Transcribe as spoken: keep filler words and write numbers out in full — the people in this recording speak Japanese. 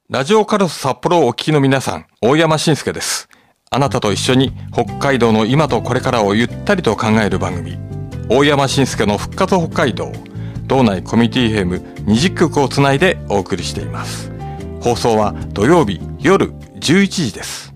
ラジオカルス札幌をお聞きの皆さん、大山慎介です。あなたと一緒に北海道の今とこれからをゆったりと考える番組、大山慎介の復活北海道、道内コミュニティ エフエムにじゅっきょくをつないでお送りしています。放送は土曜日夜じゅういちじです。